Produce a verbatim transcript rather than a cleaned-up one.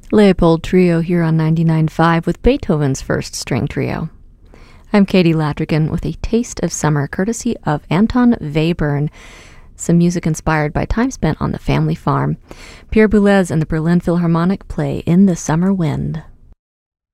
Leopold Trio here on ninety-nine point five with Beethoven's First String Trio. I'm Katie Latrigan with a taste of summer courtesy of Anton Webern. Some music inspired by time spent on the family farm. Pierre Boulez and the Berlin Philharmonic play In the Summer Wind.